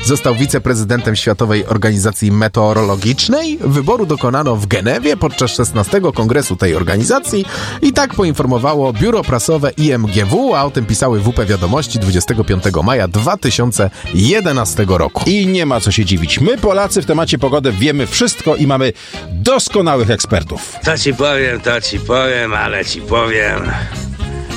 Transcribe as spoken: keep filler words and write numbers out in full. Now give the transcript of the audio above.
Został wiceprezydentem Światowej Organizacji Meteorologicznej. Wyboru dokonano w Genewie podczas szesnastego kongresu tej organizacji i tak poinformowało biuro prasowe I M G W, a o tym pisały W P Wiadomości dwudziestego piątego maja dwa tysiące jedenastego roku. I nie ma co się dziwić. My, Polacy, w temacie pogody wiemy wszystko i mamy doskonałych ekspertów. To ci powiem, to ci powiem, ale ci powiem.